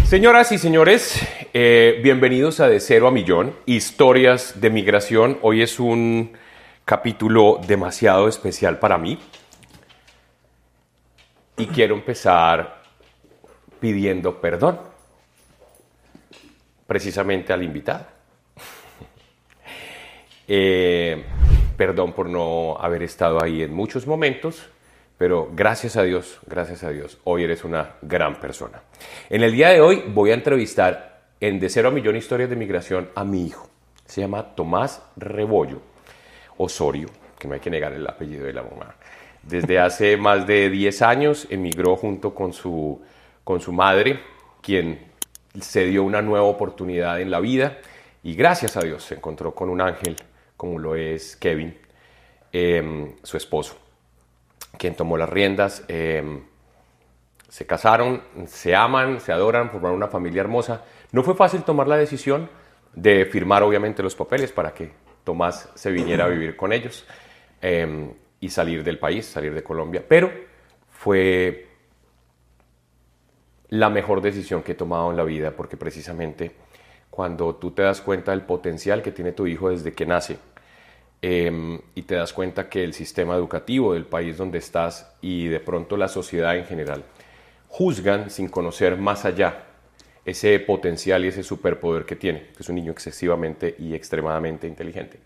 Señoras y señores, bienvenidos a De Cero a Millón, historias de migración. Hoy es un capítulo demasiado especial para mí y quiero empezar pidiendo perdón, precisamente al invitado. Perdón por no haber estado ahí en muchos momentos, pero gracias a Dios, hoy eres una gran persona. En el día de hoy voy a entrevistar en De Cero a Millón Historias de Migración a mi hijo. Se llama Tomás Rebollo Osorio, que no hay que negar el apellido de la mamá. Desde hace más de 10 años emigró junto con su madre, quien se dio una nueva oportunidad en la vida y gracias a Dios se encontró con un ángel como lo es Kevin, su esposo, quien tomó las riendas. Se casaron, se aman, se adoran, formaron una familia hermosa. No fue fácil tomar la decisión de firmar obviamente los papeles para que Tomás se viniera a vivir con ellos y salir del país, salir de Colombia, pero fue la mejor decisión que he tomado en la vida, porque precisamente cuando tú te das cuenta del potencial que tiene tu hijo desde que nace, y te das cuenta que el sistema educativo del país donde estás y de pronto la sociedad en general juzgan sin conocer más allá ese potencial y ese superpoder que tiene, que es un niño excesivamente y extremadamente inteligente.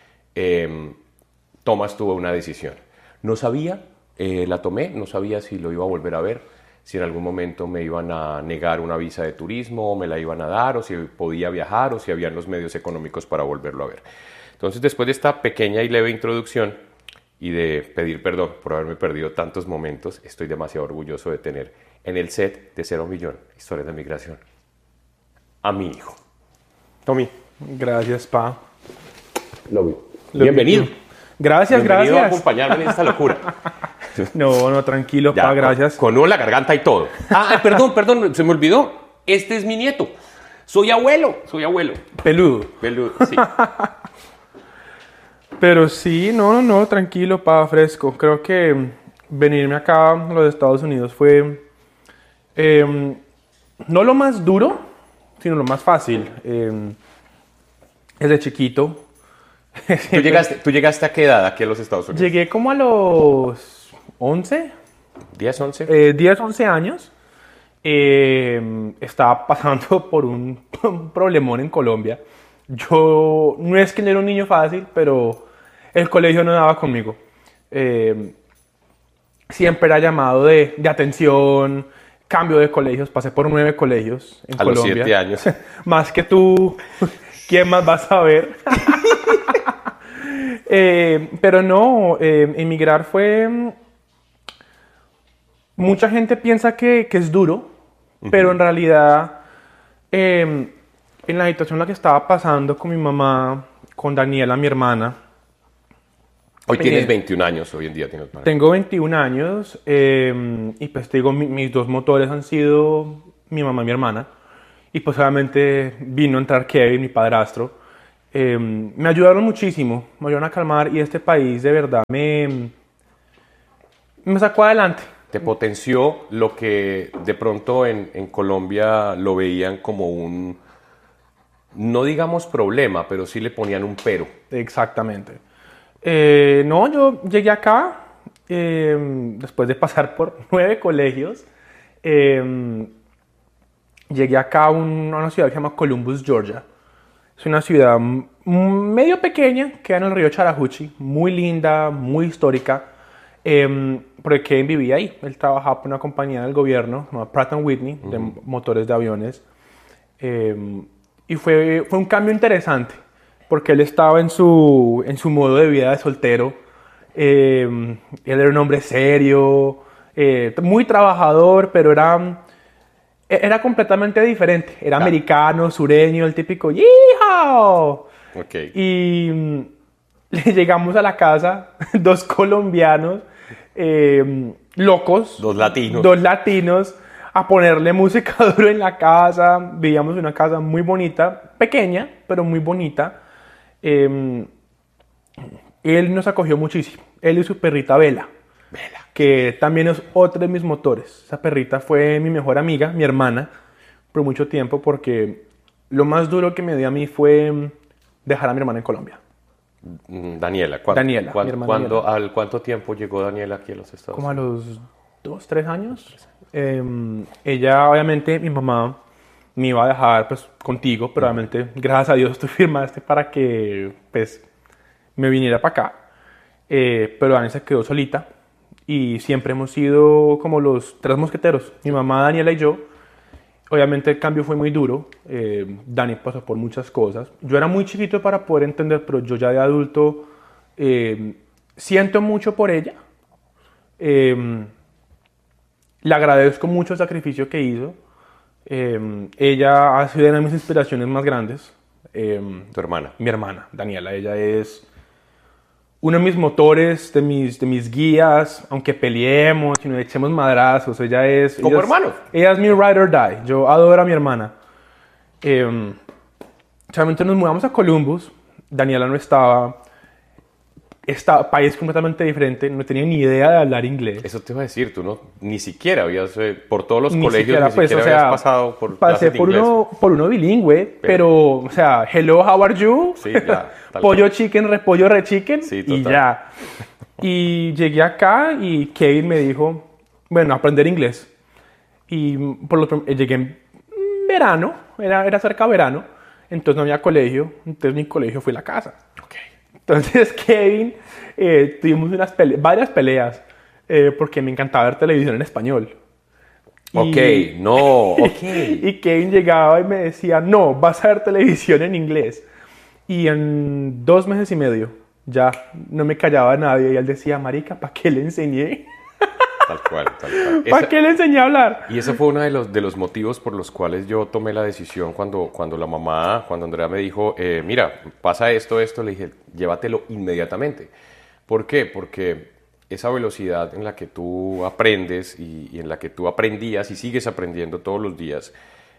Tomás tuvo una decisión. No sabía, la tomé, no sabía si lo iba a volver a ver, si en algún momento me iban a negar una visa de turismo, o me la iban a dar, o si podía viajar, o si habían los medios económicos para volverlo a ver. Entonces, después de esta pequeña y leve introducción y de pedir perdón por haberme perdido tantos momentos, estoy demasiado orgulloso de tener en el set de Cero Millón, Historias de Migración, a mi hijo. Tommy. Gracias, pa. Bienvenido. Gracias, Bienvenido gracias. a acompañarme en esta locura. No, tranquilo, Ya, pa, gracias. Con nudo en la garganta y todo. Perdón, se me olvidó. Este es mi nieto. Soy abuelo. Peludo. Sí. Pero sí, no, tranquilo, pa, fresco. Creo que venirme acá a los Estados Unidos fue no lo más duro, sino lo más fácil. Desde chiquito. ¿Tú llegaste a qué edad aquí a los Estados Unidos? Llegué como a los 11. 10, 11. 10, 11 años. Estaba pasando por un problemón en Colombia. Yo no es que no era un niño fácil, pero el colegio no daba conmigo. Siempre era llamado de atención, cambio de colegios. Pasé por 9 colegios en Colombia. A los 7 años. Más que tú, ¿quién más vas a ver? Pero no, emigrar fue... Mucha gente piensa que es duro, pero en realidad, en la situación en la que estaba pasando con mi mamá, con Daniela, mi hermana. Hoy tienes 21 años, hoy en día tienes más. Tengo 21 años y pues te digo, mis dos motores han sido mi mamá y mi hermana. Y pues obviamente vino a entrar Kevin, mi padrastro. Me ayudaron muchísimo, me ayudaron a calmar y este país de verdad me sacó adelante. Te potenció lo que de pronto en Colombia lo veían como un, no digamos problema, pero sí le ponían un pero. Exactamente. No, yo llegué acá después de pasar por 9 colegios. Llegué acá a una ciudad que se llama Columbus, Georgia. Es una ciudad medio pequeña, queda en el río Chattahoochee, muy linda, muy histórica. Porque Kevin vivía ahí. Él trabajaba por una compañía del gobierno, llamada Pratt & Whitney, de motores de aviones. Y fue un cambio interesante, porque él estaba en su modo de vida de soltero. Él era un hombre serio, muy trabajador, pero era completamente diferente. Era americano, sureño, el típico ¡yeehaw! Okay. Y le llegamos a la casa, 2 colombianos, locos. 2 latinos. 2 latinos, a ponerle música duro en la casa. Vivíamos en una casa muy bonita, pequeña, pero muy bonita. Él nos acogió muchísimo. Él y su perrita Bella, que también es otro de mis motores. Esa perrita fue mi mejor amiga, mi hermana, por mucho tiempo porque lo más duro que me dio a mí fue dejar a mi hermana en Colombia. Daniela, Daniela, mi hermana Daniela. ¿Al cuánto tiempo llegó Daniela aquí a los Estados Como a Unidos? los 2, 3 años. Ella, obviamente, mi mamá me iba a dejar pues contigo, pero obviamente, gracias a Dios, tú firmaste para que pues me viniera para acá. Pero Dani se quedó solita y siempre hemos sido como los tres mosqueteros, mi mamá, Daniela y yo. Obviamente el cambio fue muy duro, Dani pasó por muchas cosas. Yo era muy chiquito para poder entender, pero yo ya de adulto siento mucho por ella. Le agradezco mucho el sacrificio que hizo. Ella ha sido una de mis inspiraciones más grandes. Tu hermana. Mi hermana, Daniela. Ella es uno de mis motores, de mis guías, aunque peleemos y nos echemos madrazos. Ella es... Como hermanos. Ella es mi ride or die. Yo adoro a mi hermana. Solamente nos mudamos a Columbus. Daniela no estaba... país completamente diferente, no tenía ni idea de hablar inglés. Eso te iba a decir, tú no, ni siquiera habías, por todos los Ni colegios, siquiera, ni pues, siquiera o sea, habías pasado por pasé clases de por inglés. por uno bilingüe, pero, o sea, hello, how are you? Sí, ya, tal Pollo cual. chicken, repollo re chicken, Sí, y total. ya. Y llegué acá y Kevin me dijo, bueno, aprender inglés. Y llegué en verano, era cerca de verano, entonces no había colegio, entonces mi colegio fue la casa. Ok. Entonces Kevin, tuvimos varias peleas porque me encantaba ver televisión en español. Ok, no, ok. Y Kevin llegaba y me decía, no, vas a ver televisión en inglés. Y en 2 meses y medio ya no me callaba nadie y él decía, marica, ¿para qué le enseñé? Tal cual, tal cual. ¿Para qué le enseñé a hablar? Y ese fue uno de los motivos por los cuales yo tomé la decisión cuando Andrea me dijo, mira, pasa esto, le dije, llévatelo inmediatamente. ¿Por qué? Porque esa velocidad en la que tú aprendes y en la que tú aprendías y sigues aprendiendo todos los días,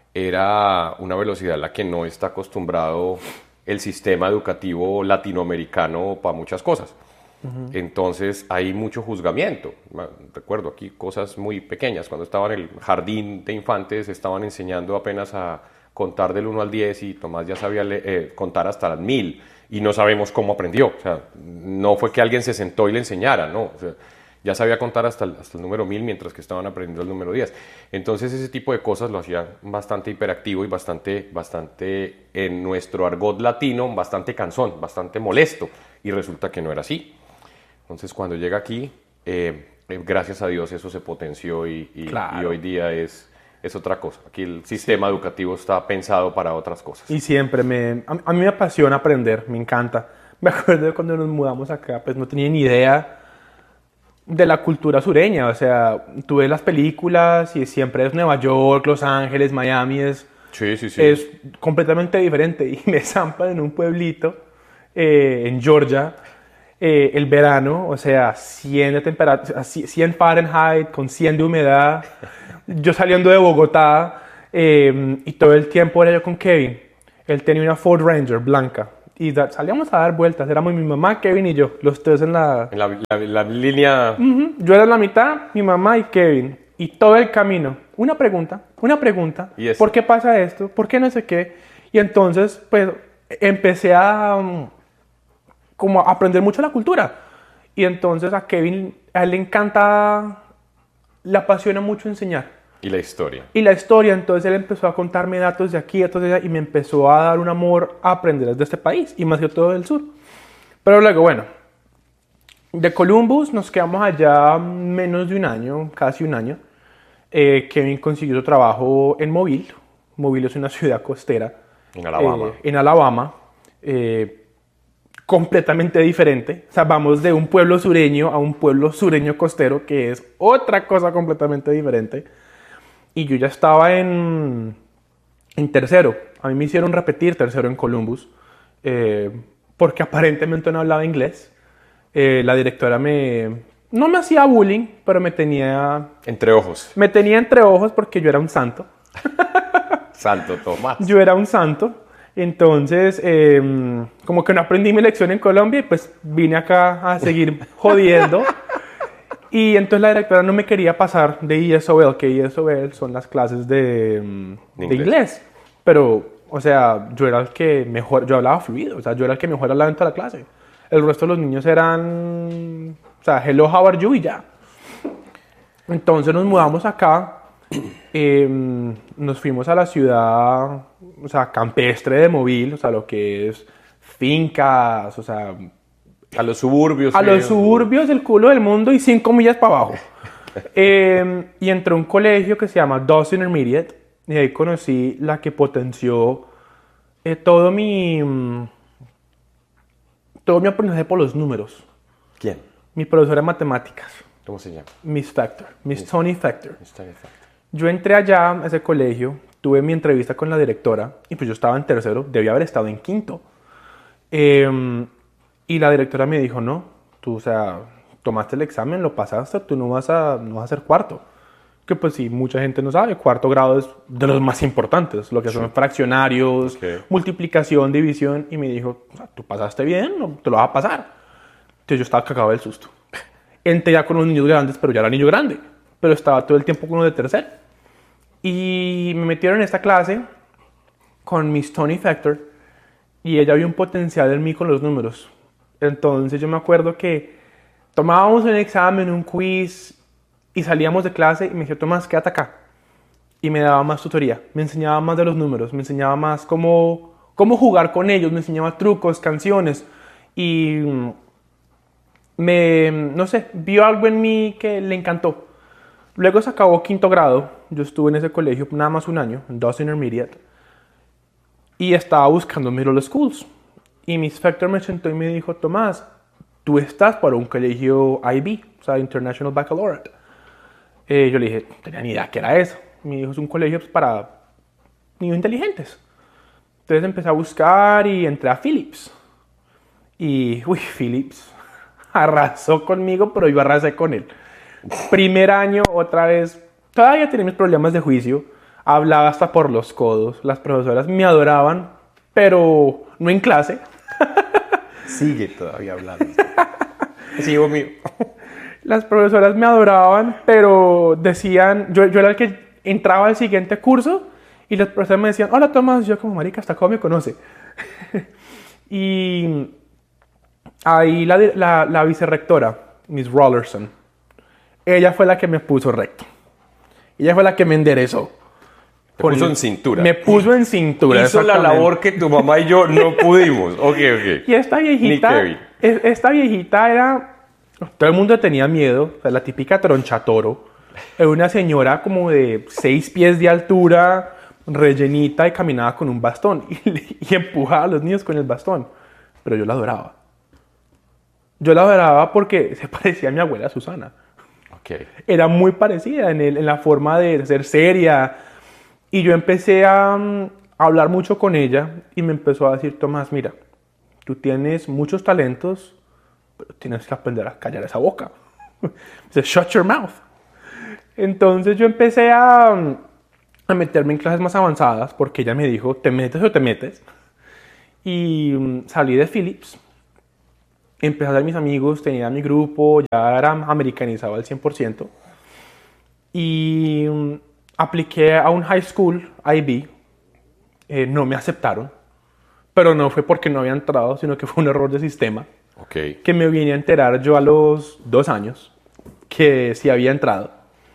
era una velocidad a la que no está acostumbrado el sistema educativo latinoamericano para muchas cosas. Entonces hay mucho juzgamiento. Recuerdo aquí cosas muy pequeñas. Cuando estaba en el jardín de infantes estaban enseñando apenas a contar del 1 al 10 y Tomás ya sabía contar hasta las 1000 y no sabemos cómo aprendió. O sea, no fue que alguien se sentó y le enseñara, no. O sea, ya sabía contar hasta el número 1000 mientras que estaban aprendiendo el número 10. Entonces ese tipo de cosas lo hacía bastante hiperactivo y bastante en nuestro argot latino, bastante cansón, bastante molesto. Y resulta que no era así. Entonces, cuando llega aquí, gracias a Dios eso se potenció y Claro. hoy día es otra cosa. Aquí el sistema educativo está pensado para otras cosas. Y siempre a mí me apasiona aprender, me encanta. Me acuerdo de cuando nos mudamos acá, pues no tenía ni idea de la cultura sureña. O sea, tú ves las películas y siempre es Nueva York, Los Ángeles, Miami, Sí. es completamente diferente. Y me zampan en un pueblito en Georgia el verano, o sea, 100 de temperatura, 100 Fahrenheit, con 100 de humedad. Yo saliendo de Bogotá y todo el tiempo era yo con Kevin. Él tenía una Ford Ranger blanca y salíamos a dar vueltas. Éramos mi mamá, Kevin y yo, los tres en la... En la línea... Yo era en la mitad, mi mamá y Kevin. Y todo el camino, una pregunta. ¿Y eso? ¿Por qué pasa esto? ¿Por qué no sé qué? Y entonces, pues, empecé a como a aprender mucho la cultura. Y entonces a Kevin, a él le encanta, le apasiona mucho enseñar. Y la historia. Y la historia, entonces él empezó a contarme datos de aquí, datos de allá, y me empezó a dar un amor a aprender de este país, y más que todo del sur. Pero luego, bueno, de Columbus nos quedamos allá menos de un año, casi un año. Kevin consiguió trabajo en Mobile. Mobile es una ciudad costera. En Alabama. En Alabama. Completamente diferente. O sea, vamos de un pueblo sureño a un pueblo sureño costero, que es otra cosa completamente diferente. Y yo ya estaba en tercero. A mí me hicieron repetir tercero en Columbus, porque aparentemente no hablaba inglés. La directora no me hacía bullying, pero me tenía... Entre ojos. Me tenía entre ojos porque yo era un santo. Santo Tomás. Yo era un santo. Entonces, como que no aprendí mi lección en Colombia y pues vine acá a seguir jodiendo. Y entonces la directora no me quería pasar de ESOL, que ESOL son las clases de inglés. Pero, o sea, yo era el que mejor, yo hablaba fluido, o sea, yo era el que mejor hablaba en toda la clase. El resto de los niños eran, o sea, hello, how are you y ya. Entonces nos mudamos acá, nos fuimos a la ciudad, o sea, campestre de Mobile, o sea, lo que es fincas, o sea, A los suburbios. a los suburbios del culo del mundo y 5 millas para abajo. Y entré a un colegio que se llama Dawes Intermediate y ahí conocí la que potenció todo todo mi aprendizaje por los números. ¿Quién? Mi profesora de matemáticas, ¿Cómo se llama? Miss Factor, Miss Tony Factor. Está bien, perfecto. Yo entré allá a ese colegio, tuve mi entrevista con la directora y pues yo estaba en tercero, debía haber estado en quinto. Y la directora me dijo, no, tú, o sea, tomaste el examen, lo pasaste, tú no vas a hacer cuarto. Que pues sí, mucha gente no sabe, cuarto grado es de los más importantes, lo que son fraccionarios, Okay. multiplicación, división, y me dijo, o sea, tú pasaste bien, no, te lo vas a pasar. Entonces yo estaba cagado del susto. Entré ya con los niños grandes, pero ya era niño grande, pero estaba todo el tiempo con uno de tercero. Y me metieron en esta clase con Miss Tony Factor y ella vio un potencial en mí con los números. Entonces yo me acuerdo que tomábamos un examen, un quiz y salíamos de clase y me decía, Tomás, quédate acá. Y me daba más tutoría, me enseñaba más de los números, me enseñaba más cómo jugar con ellos, me enseñaba trucos, canciones y no sé, vio algo en mí que le encantó. Luego se acabó quinto grado, yo estuve en ese colegio nada más un año, en Dawes Intermediate, y estaba buscando middle schools. Y Miss Factor me sentó y me dijo, Tomás, tú estás para un colegio IB, o sea, International Baccalaureate. Yo le dije, no tenía ni idea qué era eso. Me dijo, es un colegio para niños inteligentes. Entonces empecé a buscar y entré a Phillips. Y, Phillips arrasó conmigo, pero yo arrasé con él. Primer año, otra vez, todavía tenía mis problemas de juicio. Hablaba hasta por los codos. Las profesoras me adoraban, pero no en clase. Sigue todavía hablando. Sigo mío. Las profesoras me adoraban, pero decían, yo era el que entraba al siguiente curso y las profesoras me decían, hola Tomás, yo como marica, hasta cómo me conoce. Y ahí la vicerrectora, Miss Rollerson, ella fue la que me puso recto. Ella fue la que me enderezó. Te puso en cintura. Me puso en cintura. Hizo la labor que tu mamá y yo no pudimos. Ok. Y esta viejita era... Todo el mundo tenía miedo. O sea, la típica tronchatoro. Era una señora como de 6 pies de altura, rellenita y caminaba con un bastón. Y empujaba a los niños con el bastón. Pero yo la adoraba. Yo la adoraba porque se parecía a mi abuela Susana. Okay. Era muy parecida en la forma de ser seria. Y yo empecé a hablar mucho con ella y me empezó a decir, Tomás, mira, tú tienes muchos talentos, pero tienes que aprender a callar esa boca. Dice, shut your mouth. Entonces yo empecé a meterme en clases más avanzadas porque ella me dijo, ¿te metes o te metes? Y salí de Phillips. Empecé a hacer mis amigos, tenía mi grupo, ya era americanizado al 100%. Y apliqué a un high school, IB. No me aceptaron. Pero no fue porque no había entrado, sino que fue un error de sistema. Okay. Que me vine a enterar yo a los 2 años que sí había entrado.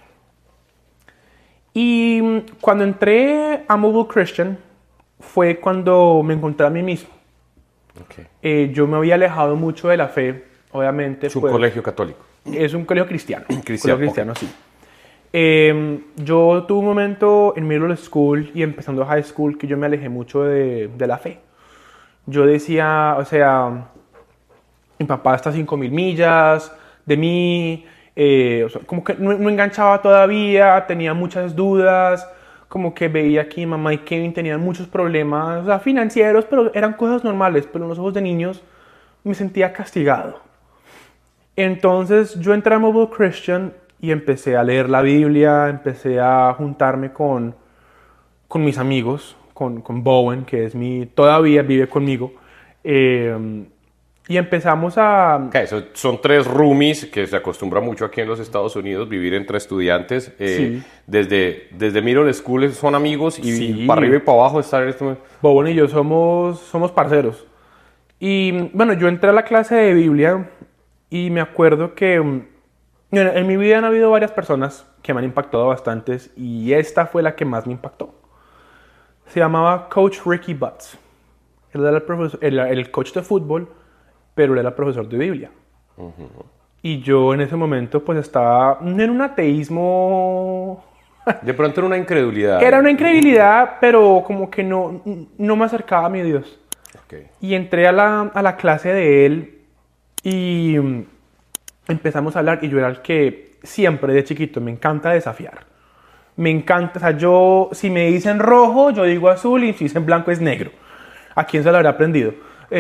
Y cuando entré a Mobile Christian fue cuando me encontré a mí mismo. Okay. Yo me había alejado mucho de la fe, obviamente. Es un colegio católico. Es un colegio cristiano. Cristiano, Cristiano, sí. Yo tuve un momento en middle school y empezando high school que yo me alejé mucho de la fe. Yo decía, o sea, mi papá está a 5.000 millas de mí, o sea, como que no enganchaba todavía, tenía muchas dudas, como que veía que mi mamá y Kevin tenían muchos problemas, o sea, financieros, pero eran cosas normales, pero en los ojos de niños me sentía castigado. Entonces yo entré a Mobile Christian y empecé a leer la Biblia, empecé a juntarme con mis amigos, con Bowen, que es todavía vive conmigo. Y empezamos a... Ok, son tres roomies que se acostumbra mucho aquí en los Estados Unidos, vivir entre estudiantes. Sí. Desde middle school son amigos y Sí. para arriba y para abajo estar en este... Bobón y yo somos parceros. Y bueno, yo entré a la clase de Biblia y me acuerdo que bueno, en mi vida han habido varias personas que me han impactado bastantes y esta fue la que más me impactó. Se llamaba Coach Ricky Butts. Él era el coach de fútbol, pero él era profesor de Biblia. Y yo en ese momento pues estaba en un ateísmo... De pronto era una incredulidad. Era una incredulidad, pero como que no me acercaba a mi Dios. Ok. Y entré a la clase de él y empezamos a hablar y yo era el que siempre de chiquito me encanta desafiar. Me encanta, o sea, yo si me dicen rojo, yo digo azul y si dicen blanco es negro. ¿A quién se lo habrá aprendido?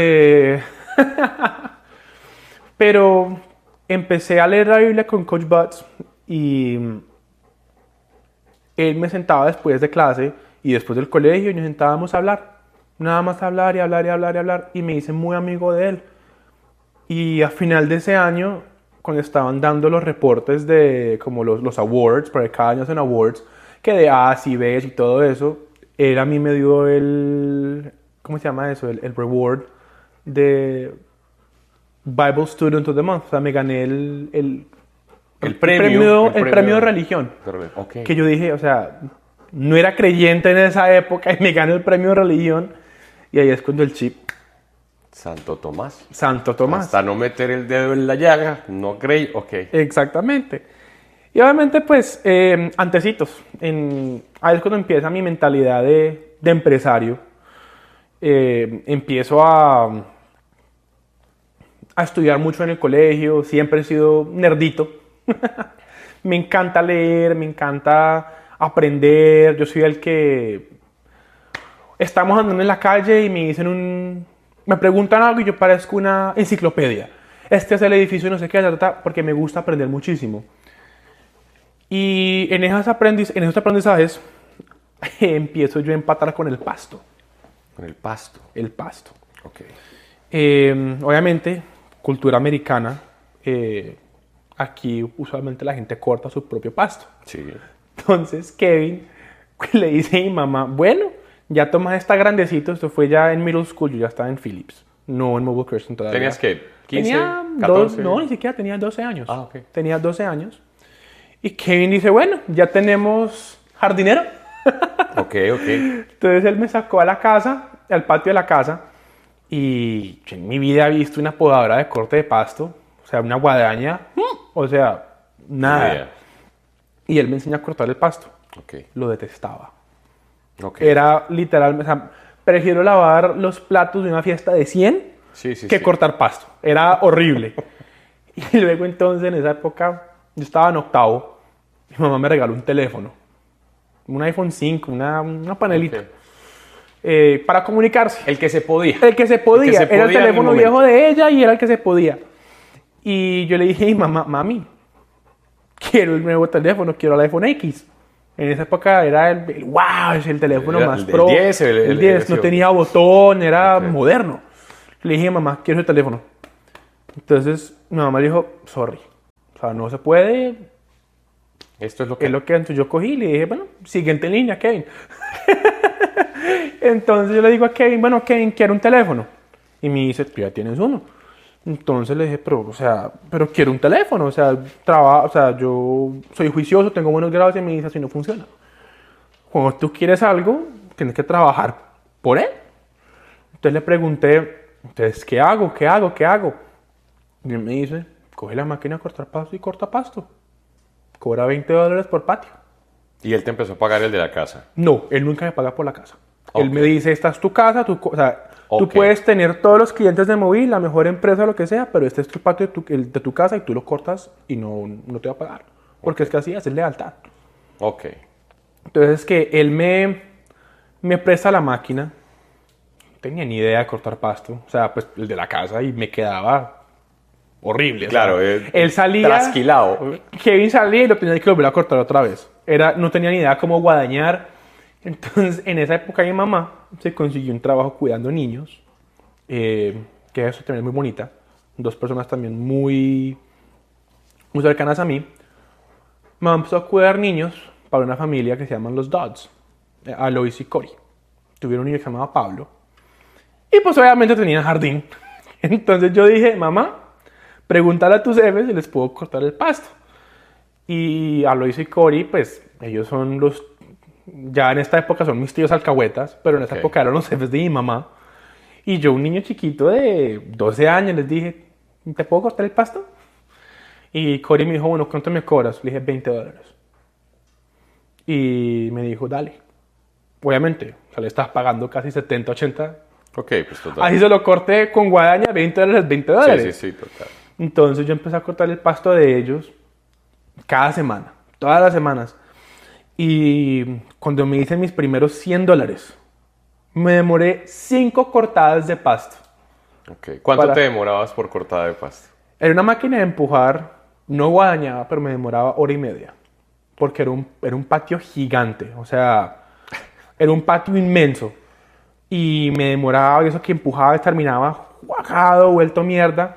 Pero empecé a leer la Biblia con Coach Butts y él me sentaba después de clase y después del colegio y nos sentábamos a hablar. Nada más hablar y hablar y hablar y hablar y me hice muy amigo de él. Y a final de ese año, cuando estaban dando los reportes de como los awards, porque cada año hacen awards, que de A's y B's y todo eso, él a mí me dio el, ¿cómo se llama eso? El reward de Bible Student of the Month. O sea, me gané el premio de religión. Okay. Que yo dije, o sea, no era creyente en esa época y me gané el premio de religión. Y ahí es cuando el chip. Santo Tomás. Santo Tomás. Hasta no meter el dedo en la llaga, no creí, ok. Exactamente. Y obviamente, pues, antecitos. Ahí es cuando empieza mi mentalidad de empresario. Empiezo a estudiar mucho en el colegio. Siempre he sido nerdito. Me encanta leer, me encanta aprender. Yo soy el que... Estamos andando en la calle y me dicen me preguntan algo y yo parezco una enciclopedia. Este es el edificio, no sé qué, porque me gusta aprender muchísimo. Y en esos aprendizajes empiezo yo a empatar con el pasto. Con el pasto. El pasto. Ok. Obviamente, cultura americana, aquí usualmente la gente corta su propio pasto. Sí. Entonces Kevin le dice a mi mamá, bueno, ya Tomás está grandecito, esto fue ya en middle school, yo ya estaba en Phillips, no en Mobile Christian todavía. ¿Tenías qué? ¿15? Tenía 14? No, ni siquiera tenía 12 años. Ah, ok. Tenía 12 años. Y Kevin dice, bueno, ya tenemos jardinero. Ok. Entonces él me sacó a la casa, al patio de la casa, y yo en mi vida he visto una podadora de corte de pasto, o sea, una guadaña, o sea, nada. Yeah. Y él me enseñó a cortar el pasto. Ok. Lo detestaba. Ok. Era literalmente, o sea, prefiero lavar los platos de una fiesta de 100 que cortar pasto. Era horrible. Y luego entonces en esa época, yo estaba en octavo, mi mamá me regaló un teléfono, un iPhone 5, una panelita, para comunicarse. El que se podía. El que se podía. El que se Era el podía en el teléfono momento. viejo de ella y era el que se podía. Y yo le dije a mi mamá, mami, quiero el nuevo teléfono, quiero el iPhone X. En esa época era wow, es el teléfono Era más el pro. 10, el 10, no tenía botón, era Ok. moderno. Le dije, mamá, quiero el teléfono. Entonces mi mamá le dijo, sorry. O sea, no se puede. Esto es lo que... Es lo que entonces yo cogí y le dije, bueno, siguiente línea, Kevin. Entonces yo le digo a Kevin, bueno, Kevin, quiero un teléfono. Y me dice, tú ya tienes uno. Entonces le dije, pero quiero un teléfono, o sea, yo soy juicioso, tengo buenos grados y me dice, así no funciona. Cuando tú quieres algo, tienes que trabajar por él. Entonces le pregunté, entonces, ¿qué hago? Y él me dice, coge la máquina de cortar pasto y corta pasto. Cobra $20 por patio. Y él te empezó a pagar el de la casa. No, él nunca me paga por la casa. Él Ok. me dice, esta es tu casa, o sea, tú Ok. puedes tener todos los clientes de móvil, la mejor empresa, lo que sea, pero este es tu patio el de tu casa y tú lo cortas y no te va a pagar. Porque es que así es lealtad. Ok. Entonces es que él me presta la máquina. No tenía ni idea de cortar pasto. O sea, pues el de la casa y me quedaba horrible. Claro, o sea, él salía... trasquilado. Kevin salía y lo tenía que volver a cortar otra vez. No tenía ni idea cómo guadañar. Entonces, en esa época mi mamá se consiguió un trabajo cuidando niños, que eso también es muy bonita. dos personas también muy cercanas a mí. Me empezó a cuidar niños para una familia que se llaman los Dodds, Alois y Cory. Tuvieron un niño que se llamaba Pablo. Y pues obviamente tenían jardín. Entonces yo dije, mamá, pregúntale a tus jefes si les puedo cortar el pasto. Y Alois y Cory, pues ellos son los... Ya en esta época son mis tíos alcahuetas, pero en esta época eran los jefes de mi mamá. Y yo, un niño chiquito de 12 años, les dije, ¿te puedo cortar el pasto? Y Cory me dijo, bueno, ¿cuánto me cobras? Le dije, $20. Y me dijo, dale. Obviamente, o sea, le estás pagando casi 70, 80. Ok, pues total. Así se lo corté con guadaña, $20, $20. Sí, total. Entonces yo empecé a cortar el pasto de ellos cada semana, todas las semanas. Y cuando me hice mis primeros $100, me demoré 5 cortadas de pasto. Ok. ¿Cuánto te demorabas por cortada de pasto? Era una máquina de empujar, no guadañaba, pero me demoraba hora y media. Porque era un patio gigante, o sea, era un patio inmenso. Y me demoraba, y eso que empujaba terminaba guajado, vuelto mierda.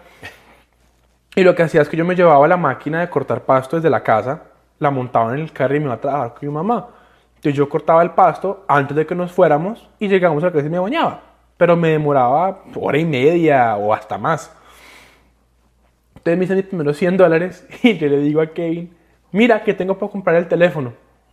Y lo que hacía es que yo me llevaba la máquina de cortar pasto desde la casa, la montaba en el carro y me iba a trabajar con mi mamá. Entonces yo cortaba el pasto antes de que nos fuéramos y llegamos a la casa y me bañaba. Pero me demoraba hora y media o hasta más. Entonces me hice mis primeros $100 y yo le digo a Kevin, mira que tengo para comprar el teléfono.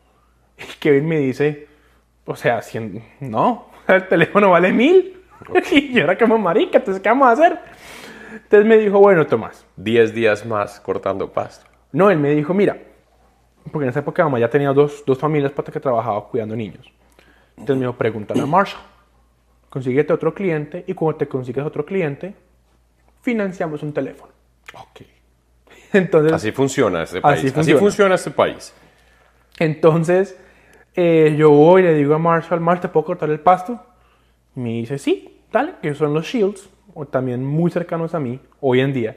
Y Kevin me dice, o sea, no, el teléfono vale $1,000. Okay. Y yo era como marica, entonces ¿qué vamos a hacer? Entonces me dijo, bueno, Tomás. 10 días más cortando pasto. No, él me dijo, mira, porque en esa época mamá ya tenía dos familias para que trabajaba cuidando niños. Entonces me dijo, pregúntale a Marshall, consíguete otro cliente y cuando te consigues otro cliente, financiamos un teléfono. Ok. Entonces, así funciona este país. Así funciona este país. Entonces, yo voy y le digo a Marshall, ¿te puedo cortar el pasto? Y me dice, sí, dale, que son los Shields, o también muy cercanos a mí, hoy en día.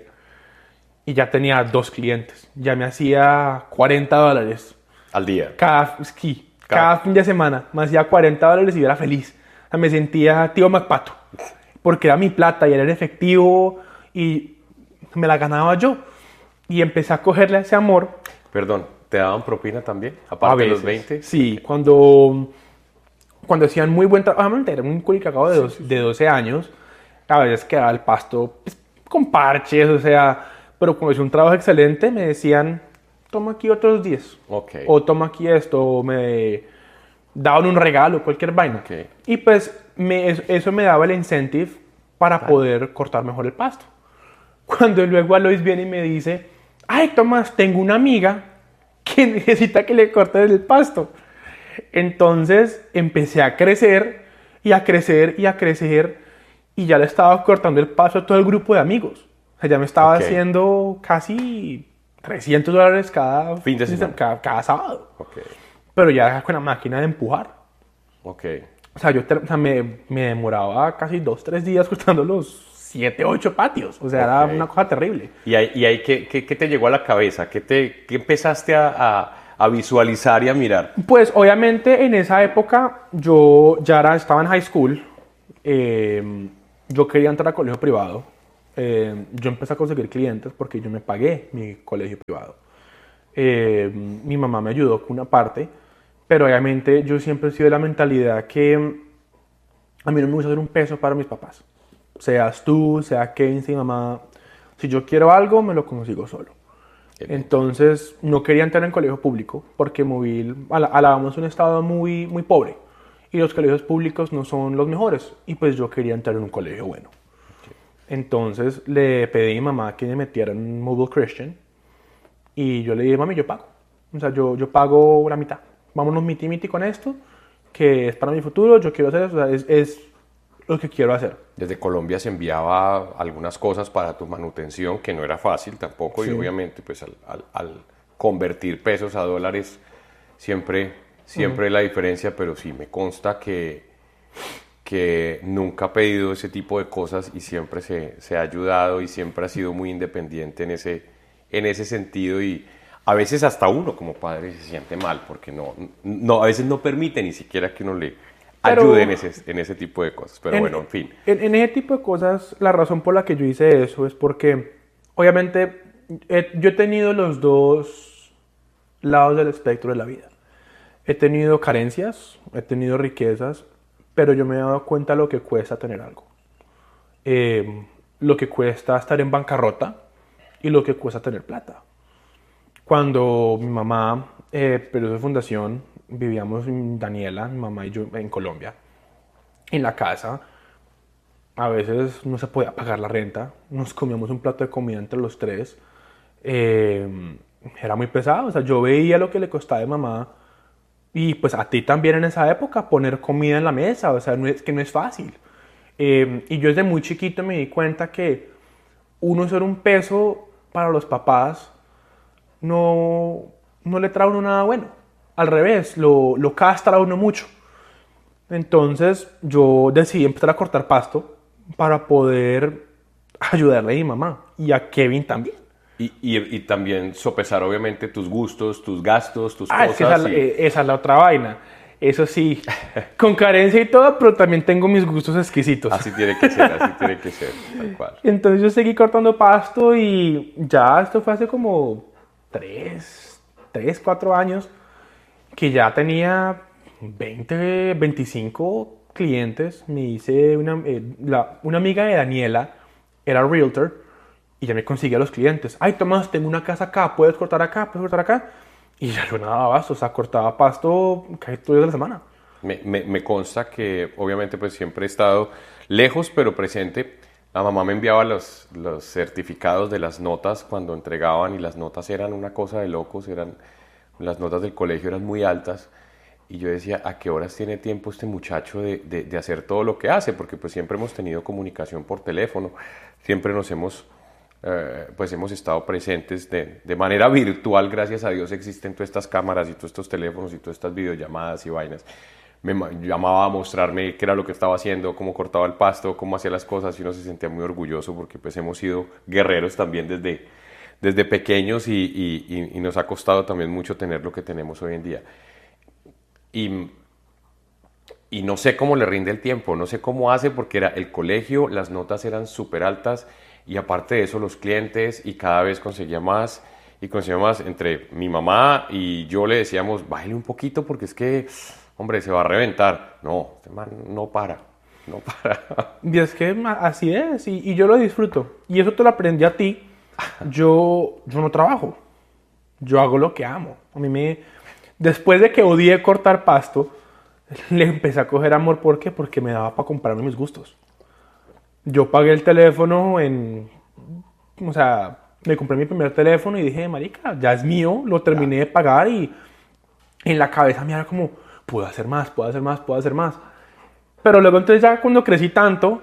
Y ya tenía 2 clientes. Ya me hacía $40. Al día. Cada fin de semana. Me hacía $40 y yo era feliz. O sea, me sentía tío MacPato. Porque era mi plata y era en efectivo y me la ganaba yo. Y empecé a cogerle ese amor. Perdón, ¿te daban propina también? Aparte de los 20. Sí, cuando hacían muy buen trabajo. Era un culicagado de 12 años. A veces quedaba el pasto pues, con parches, o sea... Pero como es un trabajo excelente, me decían, toma aquí otros 10. Okay. O toma aquí esto, o me daban un regalo, cualquier vaina. Okay. Y pues eso me daba el incentive para poder cortar mejor el pasto. Cuando luego Alois viene y me dice, ay, Tomás, tengo una amiga que necesita que le cortes el pasto. Entonces empecé a crecer y a crecer y a crecer y ya le estaba cortando el pasto a todo el grupo de amigos. O sea, ya me estaba haciendo casi $300 cada fin de semana. Cada sábado. Okay. Pero ya con la máquina de empujar. Okay. O sea, me demoraba casi 2-3 días cortando los 7-8 patios. O sea, era una cosa terrible. ¿Y ahí qué te llegó a la cabeza? ¿Qué empezaste a visualizar y a mirar? Pues obviamente en esa época yo ya estaba en high school. Yo quería entrar a colegio privado. Yo empecé a conseguir clientes porque yo me pagué mi colegio privado. Mi mamá me ayudó con una parte, pero obviamente yo siempre he sido de la mentalidad que a mí no me gusta hacer un peso para mis papás. Seas tú, sea Kevin, sea mi mamá. Si yo quiero algo, me lo consigo solo. Entonces no quería entrar en colegio público porque Alabama un estado muy, muy pobre y los colegios públicos no son los mejores y pues yo quería entrar en un colegio bueno. Entonces le pedí a mi mamá que me metiera en Mobile Christian y yo le dije, mami, yo pago. O sea, yo pago la mitad. Vámonos miti con esto, que es para mi futuro, yo quiero hacer eso, o sea, es lo que quiero hacer. Desde Colombia se enviaba algunas cosas para tu manutención, que no era fácil tampoco, y obviamente pues al convertir pesos a dólares siempre la diferencia, pero sí me consta que nunca ha pedido ese tipo de cosas y siempre se ha ayudado y siempre ha sido muy independiente en ese sentido y a veces hasta uno como padre se siente mal porque no a veces no permite ni siquiera que uno le Pero ayude en ese tipo de cosas. Pero bueno, en fin. En ese tipo de cosas, la razón por la que yo hice eso es porque, obviamente, yo he tenido los dos lados del espectro de la vida. He tenido carencias, he tenido riquezas, pero yo me he dado cuenta lo que cuesta tener algo. Lo que cuesta estar en bancarrota y lo que cuesta tener plata. Cuando mi mamá perdió su fundación, vivíamos en Daniela, mi mamá y yo, en Colombia. En la casa, a veces no se podía pagar la renta, nos comíamos un plato de comida entre los tres. Era muy pesado, o sea, yo veía lo que le costaba a mamá y pues a ti también en esa época poner comida en la mesa, o sea, que no es fácil. Y yo desde muy chiquito me di cuenta que uno ser un peso para los papás no le trae a uno nada bueno. Al revés, lo castra a uno mucho. Entonces yo decidí empezar a cortar pasto para poder ayudarle a mi mamá y a Kevin también. Y también sopesar obviamente tus gustos, tus gastos, tus Es cosas. que esa es la otra vaina. Eso sí, con carencia y todo, pero también tengo mis gustos exquisitos. Así tiene que ser, tal cual. Entonces yo seguí cortando pasto y ya esto fue hace como 4 años que ya tenía 20, 25 clientes. Me hice una amiga de Daniela, era realtor, y ya me conseguía los clientes. Ay, Tomás, tengo una casa acá, ¿puedes cortar acá? ¿Puedes cortar acá? Y ya yo no daba abasto, o sea, cortaba pasto casi todos los días de la semana. Me consta que obviamente pues siempre he estado lejos pero presente. La mamá me enviaba los certificados de las notas cuando entregaban y las notas eran una cosa de locos, las notas del colegio eran muy altas y yo decía, ¿a qué horas tiene tiempo este muchacho de hacer todo lo que hace? Porque pues siempre hemos tenido comunicación por teléfono, siempre pues hemos estado presentes de manera virtual, gracias a Dios existen todas estas cámaras y todos estos teléfonos y todas estas videollamadas y vainas. Me llamaba a mostrarme qué era lo que estaba haciendo, cómo cortaba el pasto, cómo hacía las cosas y uno se sentía muy orgulloso porque pues hemos sido guerreros también desde pequeños y nos ha costado también mucho tener lo que tenemos hoy en día. Y no sé cómo le rinde el tiempo, no sé cómo hace porque era el colegio, las notas eran súper altas y aparte de eso los clientes y cada vez conseguía más y conseguía más. Entre mi mamá y yo le decíamos, bájale un poquito porque es que, hombre, se va a reventar. No, este man no para. Y es que así es, y yo lo disfruto. Y eso te lo aprendí a ti. Yo no trabajo, yo hago lo que amo. Después de que odié cortar pasto, le empecé a coger amor. ¿Por qué? Porque me daba para comprarme mis gustos. Yo pagué el teléfono o sea, me compré mi primer teléfono y dije, marica, ya es mío, lo terminé de pagar y en la cabeza me era como, puedo hacer más. Pero luego entonces ya cuando crecí tanto,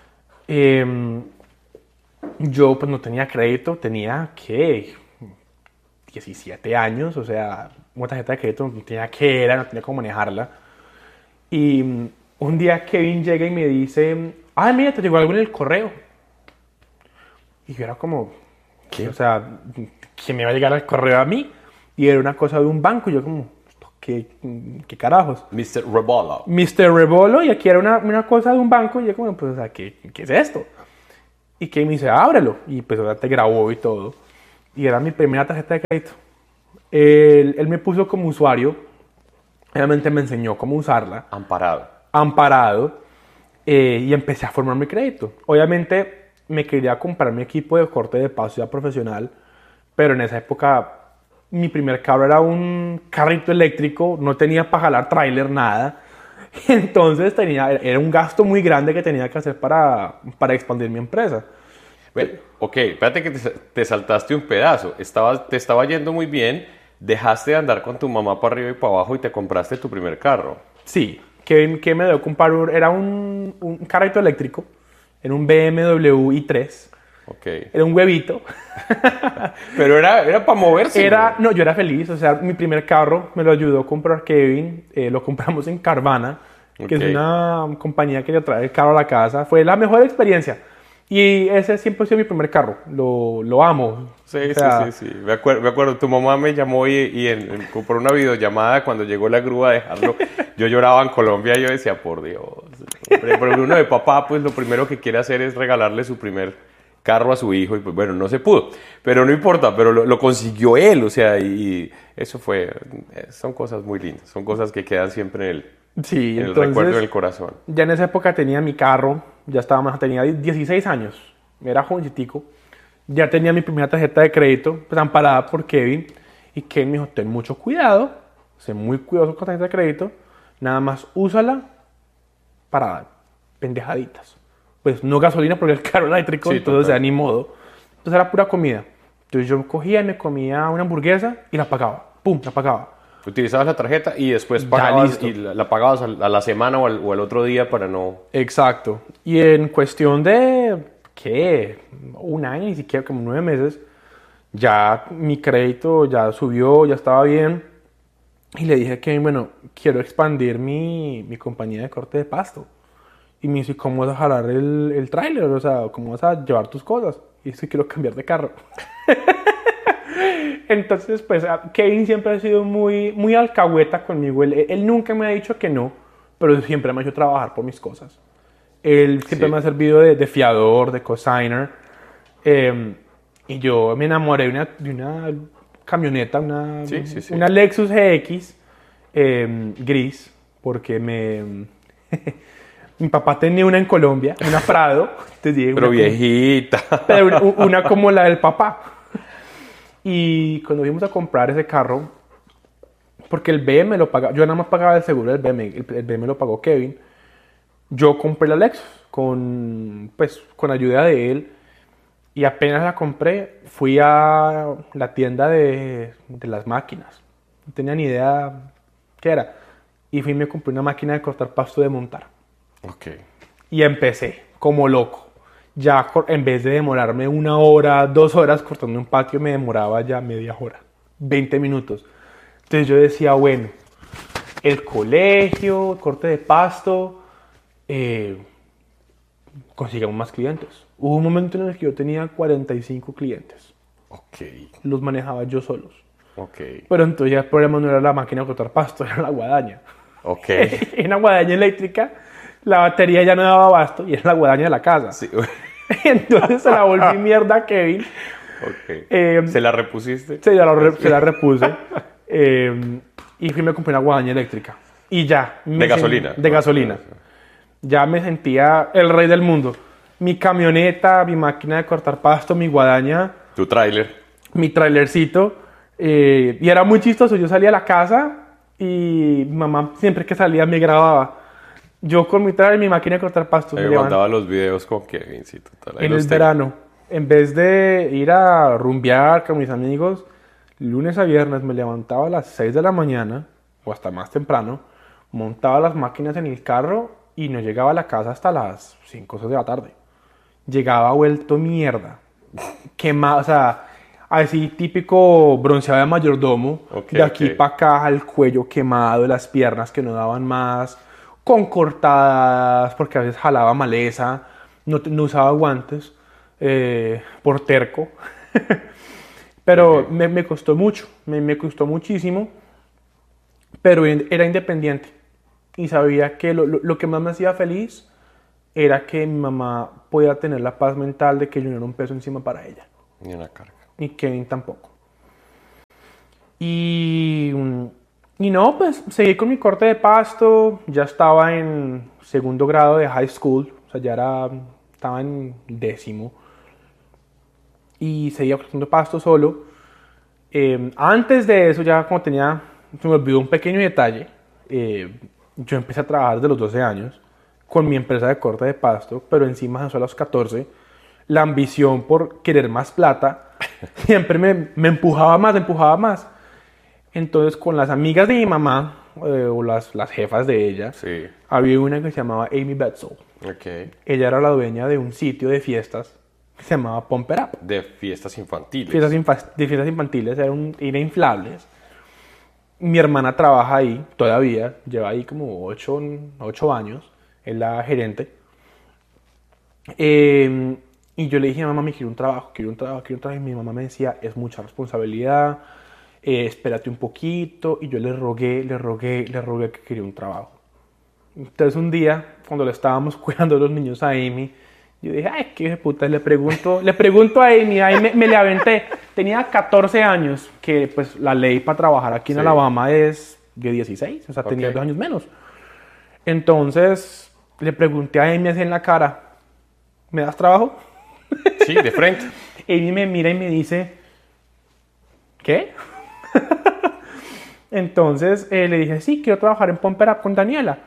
yo pues no tenía crédito, tenía, ¿qué? 17 años, o sea, una tarjeta de crédito no tenía no tenía cómo manejarla. Y un día Kevin llega y me dice, ay, mira, te llegó algo en el correo. Y yo era como, ¿qué? O sea, ¿quién me va a llegar al correo a mí? Y era una cosa de un banco. Y yo como, ¿qué carajos? Mr. Rebolo. Mr. Rebolo, y aquí era una cosa de un banco. Y yo como, pues, o sea, ¿qué es esto? Y Kevin me dice, ábrelo. Y pues, o sea, te grabó y todo. Y era mi primera tarjeta de crédito. Él me puso como usuario. Obviamente me enseñó cómo usarla. Amparado. Y empecé a formar mi crédito. Obviamente me quería comprar mi equipo de corte de pasto ya profesional, pero en esa época mi primer carro era un carrito eléctrico, no tenía para jalar tráiler, nada. Entonces era un gasto muy grande que tenía que hacer para expandir mi empresa. Bueno, ok, espérate que te saltaste un pedazo. Te estaba yendo muy bien, dejaste de andar con tu mamá para arriba y para abajo y te compraste tu primer carro. Sí, que me dio comprar era un carrito eléctrico, era un BMW i3. Okay. Era un huevito. Pero era para moverse. No, yo era feliz. O sea, mi primer carro me lo ayudó a comprar Kevin. Lo compramos en Carvana, que es una compañía que le trae el carro a la casa. Fue la mejor experiencia. Y ese siempre ha sido mi primer carro. Lo amo. Sí, O sea, sí. Me acuerdo, tu mamá me llamó por una videollamada cuando llegó la grúa a dejarlo. Yo lloraba en Colombia y yo decía, por Dios. Hombre, pero uno de papá, pues lo primero que quiere hacer es regalarle su primer carro a su hijo y pues bueno, no se pudo. Pero no importa, pero lo consiguió él, o sea, y eso fue, son cosas muy lindas, son cosas que quedan siempre sí, en el entonces, recuerdo del corazón. ya en esa época tenía mi carro, ya estaba más, tenía 16 años, era jovencitico, ya tenía mi primera tarjeta de crédito, pues amparada por Kevin, y Kevin me dijo, ten mucho cuidado, sé muy cuidadoso con la tarjeta de crédito, nada más úsala para pendejaditas. Pues no gasolina porque el carro era eléctrico, Sí, entonces total. ya ni modo. Entonces era pura comida. Entonces yo cogía y me comía una hamburguesa y la pagaba. ¡Pum! La pagaba. Utilizabas la tarjeta y después Ya pagabas listo. y la pagabas a la semana o al otro día para no... Exacto. Y en cuestión de, ¿qué? Un año, ni siquiera como 9 meses, ya mi crédito ya subió, ya estaba bien. Y le dije que, bueno, quiero expandir mi compañía de corte de pasto. Y me dice, ¿cómo vas a jalar el tráiler? O sea, ¿cómo vas a llevar tus cosas? Y dice, quiero cambiar de carro. Entonces, pues, Kevin siempre ha sido muy alcahueta conmigo. Él nunca me ha dicho que no, pero siempre me ha hecho trabajar por mis cosas. Él siempre Sí. me ha servido de fiador, de cosigner. Y yo me enamoré de una camioneta, Sí. una Lexus GX gris, porque mi papá tenía una en Colombia, una Prado, te digo, Pero una viejita. pero una como la del papá. Y cuando fuimos a comprar ese carro, porque el BM lo pagaba, yo nada más pagaba el seguro del BM, el BM lo pagó Kevin, yo compré la Lexus con ayuda de él. Y apenas la compré, fui a la tienda de las máquinas. No tenía ni idea qué era. Y fui y me compré una máquina de cortar pasto de montar. Ok. Y empecé como loco. Ya en vez de demorarme 1 hora, 2 horas cortando un patio, me demoraba ya media hora, 20 minutos. Entonces yo decía, bueno, el colegio, el corte de pasto, consigamos más clientes. Hubo un momento en el que yo tenía 45 clientes. Ok. Los manejaba yo solos. Ok. Pero entonces ya el problema no era la máquina de cortar pasto, era la guadaña. Ok. En la guadaña eléctrica, la batería ya no daba abasto y era la guadaña de la casa. Sí. Entonces se la volví mierda a Kevin. Ok. ¿Se la repusiste? Se la repuse. Y fui y me compré una guadaña eléctrica. Y ya. De gasolina. De gasolina. Ya me sentía el rey del mundo. Mi camioneta, mi máquina de cortar pasto, mi guadaña, Tu tráiler. mi trailercito. Y era muy chistoso. Yo salía a la casa y mi mamá siempre que salía me grababa. Yo con mi trailer y mi máquina de cortar pasto. Me mandaba los videos con Kevin, sí, total. Ahí En los el tengo. verano, en vez de ir a rumbear con mis amigos, lunes a viernes me levantaba a las 6 de la mañana, o hasta más temprano, montaba las máquinas en el carro y no llegaba a la casa hasta las 5 o 6 de la tarde. Llegaba vuelto mierda, quemado, o sea, así típico bronceado de mayordomo, Ok, de aquí ok. para acá, el cuello quemado, las piernas que no daban más, con cortadas, porque a veces jalaba maleza, no usaba guantes, por terco. Pero Ok. me costó mucho, me costó muchísimo, pero era independiente. Y sabía que lo que más me hacía feliz era que mi mamá podía tener la paz mental de que yo no era un peso encima para ella. Ni una carga. Ni Kevin tampoco. Y no, pues seguí con mi corte de pasto. Ya estaba en segundo grado de high school. O sea, estaba en 10º. Y seguía cortando pasto solo. Antes de eso, ya como se me olvidó un pequeño detalle. Yo empecé a trabajar desde los 12 años con mi empresa de corte de pasto, pero encima de eso a los 14, la ambición por querer más plata siempre me empujaba más. Entonces, con las amigas de mi mamá, o las jefas de ella, Sí. había una que se llamaba Amy Betzel. Ok. Ella era la dueña de un sitio de fiestas que se llamaba Pump It Up. De fiestas infantiles. De fiestas infantiles, era inflables. Mi hermana trabaja ahí todavía, lleva ahí como 8 años, es la gerente. Y yo le dije a mamá, me quiero un trabajo, quiero un trabajo, quiero un trabajo. Y mi mamá me decía, es mucha responsabilidad, espérate un poquito. Y yo le rogué que quería un trabajo. Entonces un día, cuando le estábamos cuidando a los niños a Amy, yo dije, ay, qué hijo de puta, le pregunto a Amy, ahí me le aventé. Tenía 14 años, que pues la ley para trabajar aquí en Alabama es de 16, o sea, tenía 2 años menos. Entonces, le pregunté a Amy así en la cara, ¿me das trabajo? Sí, de frente. Amy me mira y me dice, ¿qué? Entonces, le dije, sí, quiero trabajar en Pump It Up con Daniela.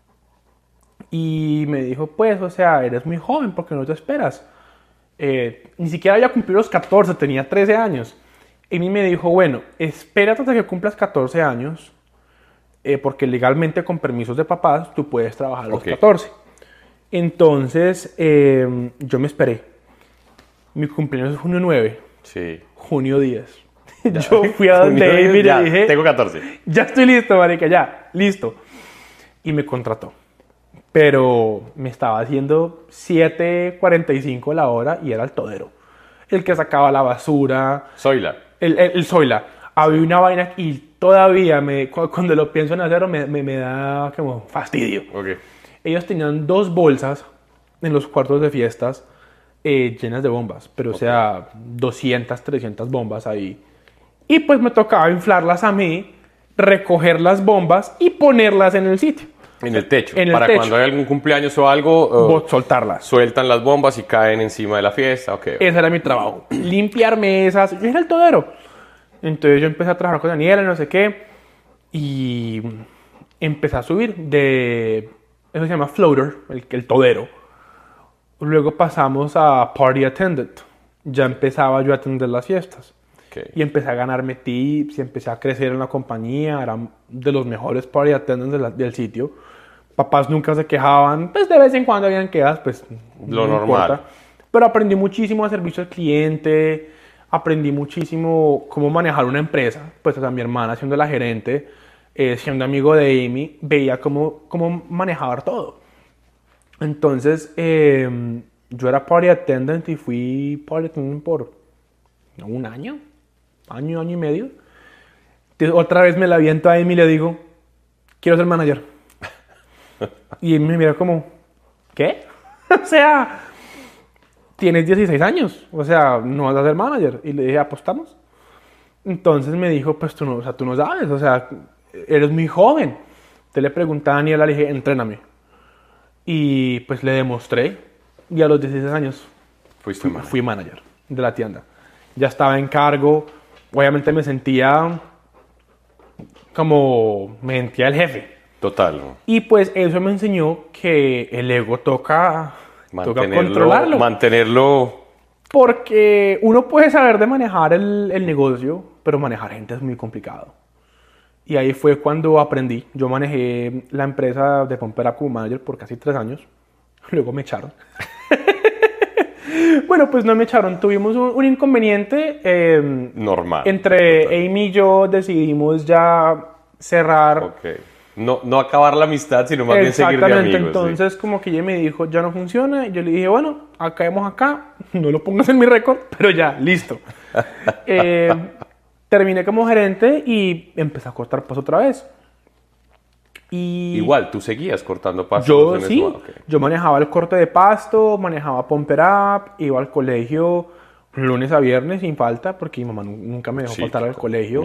Y me dijo, pues, o sea, eres muy joven, ¿por qué no te esperas? Ni siquiera había cumplido los 14, tenía 13 años. Amy me dijo, bueno, espérate hasta que cumplas 14 años, porque legalmente con permisos de papás tú puedes trabajar a los 14. Entonces, yo me esperé. Mi cumpleaños es junio 9. Sí. Junio 10. Yo fui a donde Amy y le dije, tengo 14. Ya estoy listo, marica, ya, listo. Y me contrató. Pero me estaba haciendo 7.45 la hora y era el todero. El que sacaba la basura. Zoila. El Zoila. Había una vaina y todavía cuando lo pienso en hacerlo me da como fastidio. Okay. Ellos tenían 2 bolsas en los cuartos de fiestas llenas de bombas. Pero o sea, 200, 300 bombas ahí. Y pues me tocaba inflarlas a mí, recoger las bombas y ponerlas en el sitio. En el techo. En el para techo. Cuando hay algún cumpleaños o algo, soltarlas. Sueltan las bombas y caen encima de la fiesta. Okay. Ese era mi trabajo. Limpiar mesas. Yo era el todero. Entonces yo empecé a trabajar con Daniela, no sé qué. Y empecé a subir de... Eso se llama floater, el todero. Luego pasamos a party attendant. Ya empezaba yo a atender las fiestas. Okay. Y empecé a ganarme tips y empecé a crecer en la compañía. Era de los mejores party attendants del sitio. Papás nunca se quejaban. Pues de vez en cuando habían quejas, pues lo no normal. Importa. Pero aprendí muchísimo a servicio al cliente. Aprendí muchísimo cómo manejar una empresa. Pues o sea, mi hermana siendo la gerente, siendo amigo de Amy, veía cómo manejar todo. Entonces, yo era party attendant y fui party attendant por un año y medio. Entonces, otra vez me la aviento a Amy y le digo, quiero ser manager. Y Amy me mira como, ¿qué? O sea, tienes 16 años, o sea, no vas a ser manager. Y le dije, ¿apostamos? Entonces me dijo, pues tú no sabes, o sea, eres muy joven. Te le pregunté a Daniela, le dije, entréname. Y pues le demostré. Y a los 16 años fui manager de la tienda. Ya estaba en cargo. Obviamente me sentía el jefe. Total. Y pues eso me enseñó que el ego toca controlarlo. Mantenerlo. Porque uno puede saber de manejar el negocio, pero manejar gente es muy complicado. Y ahí fue cuando aprendí. Yo manejé la empresa de Pump It Up como manager por casi 3 años. Luego me echaron. Bueno, pues no me echaron. Tuvimos un inconveniente. Normal. Entre total. Amy y yo decidimos ya cerrar. Okay. No acabar la amistad, sino más bien seguir de amigos. Exactamente. Entonces, sí. como que ella me dijo, ya no funciona. Y yo le dije, bueno, acabemos acá. No lo pongas en mi récord, pero ya, listo. Terminé como gerente y empecé a cortar paso otra vez. Y igual, tú seguías cortando pasto. Yo sí, yo manejaba el corte de pasto, manejaba Pump It Up, iba al colegio lunes a viernes sin falta, porque mi mamá nunca me dejó faltar al colegio.